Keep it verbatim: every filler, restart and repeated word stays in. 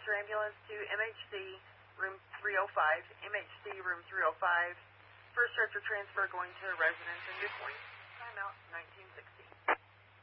your ambulance to M H C, room three oh five, M H C, room three oh five. First stretcher transfer going to a residence in New Point. Timeout nineteen sixty.